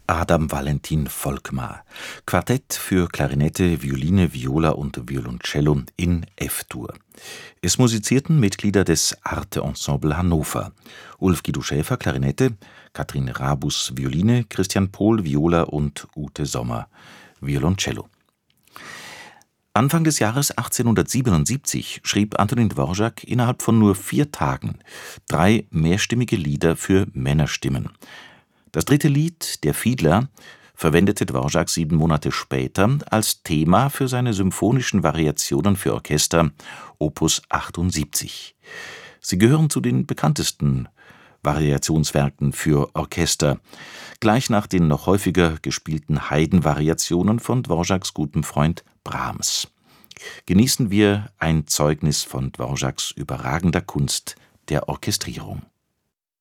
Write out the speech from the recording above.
Adam Valentin Volkmar. Quartett für Klarinette, Violine, Viola und Violoncello in F-Dur. Es musizierten Mitglieder des Arte Ensemble Hannover: Ulf Guido Schäfer, Klarinette, Katrin Rabus, Violine, Christian Pohl, Viola und Ute Sommer, Violoncello. Anfang des Jahres 1877 schrieb Antonín Dvořák innerhalb von nur 4 Tagen 3 mehrstimmige Lieder für Männerstimmen. Das 3. Lied, Der Fiedler, verwendete Dvořák 7 Monate später als Thema für seine symphonischen Variationen für Orchester Opus 78. Sie gehören zu den bekanntesten Variationswerken für Orchester, gleich nach den noch häufiger gespielten Haydn-Variationen von Dvořáks gutem Freund Brahms. Genießen wir ein Zeugnis von Dvořáks überragender Kunst der Orchestrierung.